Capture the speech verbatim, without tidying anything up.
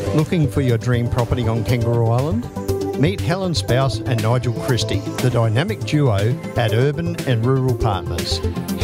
Looking for your dream property on Kangaroo Island? Meet Helen Spouse and Nigel Christie, the dynamic duo at Urban and Rural Partners.